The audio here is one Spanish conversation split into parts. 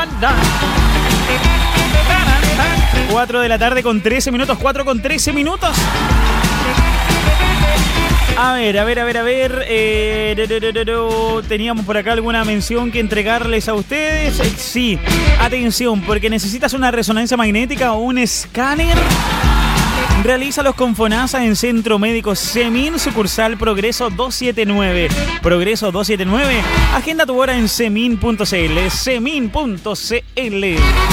4 de la tarde con 13 minutos, 4 con 13 minutos. A ver. Teníamos por acá alguna mención que entregarles a ustedes. Sí, atención, porque necesitas una resonancia magnética o un escáner. Realízalos con FONASA en Centro Médico Semin, sucursal Progreso 279. Progreso 279. Agenda tu hora en semin.cl. Semin.cl.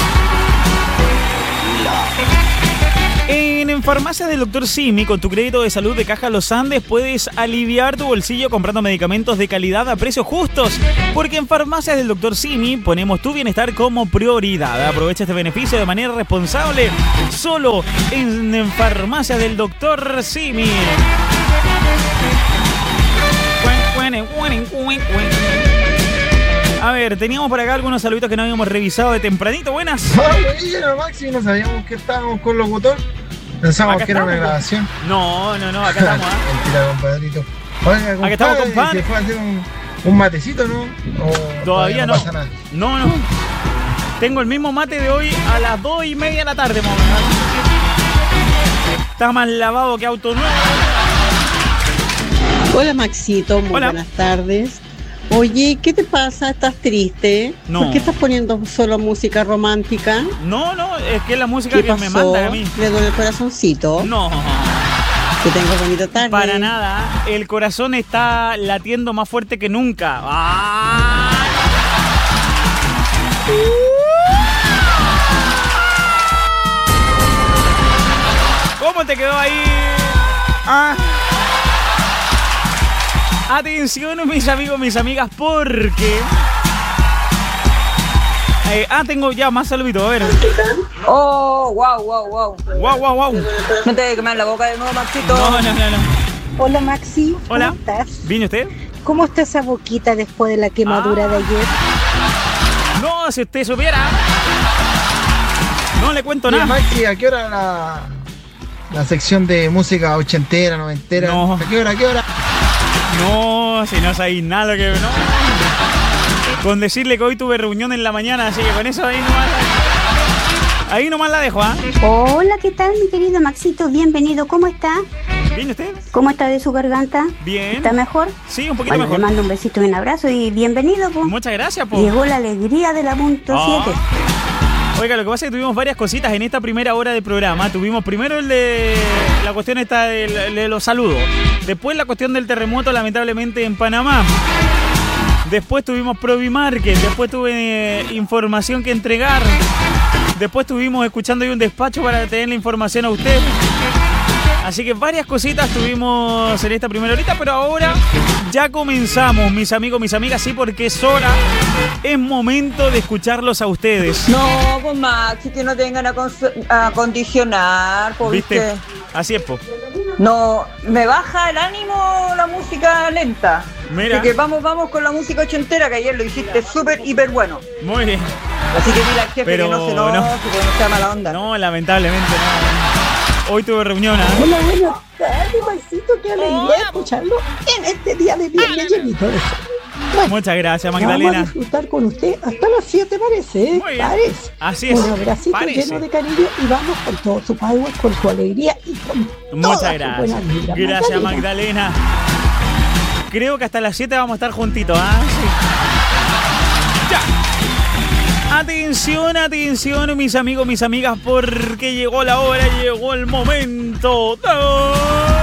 En farmacias del Dr. Simi, con tu crédito de salud de Caja Los Andes, puedes aliviar tu bolsillo comprando medicamentos de calidad a precios justos. Porque en farmacias del Dr. Simi ponemos tu bienestar como prioridad. Aprovecha este beneficio de manera responsable solo en farmacias del Dr. Simi. A ver, teníamos por acá algunos saluditos que no habíamos revisado de tempranito. Buenas. Bueno, Maxi, no sabíamos que estábamos con locutor. Pensamos Acá que era una estamos, grabación. No, acá estamos. Mentira, compadrito. Oiga, compadre, Acá estamos, compadre. ¿se fue a hacer un matecito, no? ¿O Todavía no. pasa nada? No. Tengo el mismo mate de hoy a las 2:30 de la tarde, mamá. Está más lavado que auto nuevo. Hola Maxito, muy Hola. buenas tardes. Oye, ¿qué te pasa? ¿Estás triste? No. ¿Por qué estás poniendo solo música romántica? No, es que es la música ¿Qué que pasó? me manda a mí. ¿Le duele el corazoncito? No, Que tenga bonita tarde. para nada. El corazón está latiendo más fuerte que nunca. ¡Ah! ¿Cómo te quedó ahí? Ah. Atención, mis amigos, mis amigas, porque... tengo ya más saluditos, a ver. Oh, wow. Wow. No te voy a quemar la boca de nuevo, Maxito. No. Hola Maxi, ¿cómo Hola. estás? ¿Viene usted? ¿Cómo está esa boquita después de la quemadura de ayer? No, si usted supiera. No le cuento Oye, nada. Maxi, ¿a qué hora la sección de música ochentera, noventera? No. ¿A qué hora? No, si no sabéis nada que... No. Con decirle que hoy tuve reunión en la mañana, así que con eso ahí nomás la dejo, ¿ah? Hola, ¿qué tal, mi querido Maxito? Bienvenido, ¿cómo está? ¿Viene usted? ¿Cómo está de su garganta? Bien. ¿Está mejor? Sí, un poquito Bueno, mejor. le mando un besito y un abrazo y bienvenido, po. Muchas gracias, po. Llegó la alegría de la punto Ah. 7. Oiga, lo que pasa es que tuvimos varias cositas en esta primera hora de programa. Tuvimos primero el de la cuestión esta de los saludos. Después la cuestión del terremoto, lamentablemente, en Panamá. Después tuvimos Provimarket. Después tuve información que entregar. Después estuvimos escuchando ahí un despacho para tener la información a usted. Así que varias cositas tuvimos en esta primera horita, pero ahora ya comenzamos, mis amigos, mis amigas, sí, porque es hora, es momento de escucharlos a ustedes. No, pues Maxi, que no tengan a condicionar, pues, ¿Viste? Así es, po. No, me baja el ánimo la música lenta. Mira. Así que vamos con la música ochentera, que ayer lo hiciste súper, hiper bueno. Muy bien. Así que dile al jefe Pero que no se enoje, no. porque no sea mala onda. No, lamentablemente no. Hoy tuve reunión, ¿ah? Hola, buenas tardes, Maxito, qué alegría escucharlo en este día de viernes llenito de sol. Bueno, Muchas gracias, vamos a Magdalena. disfrutar con usted hasta las 7, parece, ¿eh? Muy bien. Parece. Así es. Un abracito Parece. lleno de cariño y vamos con todo su power, con su alegría y con Muchas todas sus gracias. buenas vibras. Gracias, Magdalena. Creo que hasta las 7 vamos a estar juntitos, ¿ah? Sí. Ya. Atención, atención, mis amigos, mis amigas, porque llegó la hora, llegó el momento.